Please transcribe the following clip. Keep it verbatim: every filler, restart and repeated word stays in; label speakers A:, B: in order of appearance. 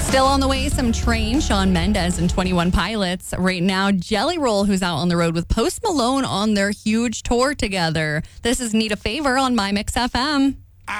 A: Still on the way, some Train, Shawn Mendes, and twenty-one Pilots. Right now, Jelly Roll, who's out on the road with Post Malone on their huge tour together. This is Need a Favor on My Mix F M.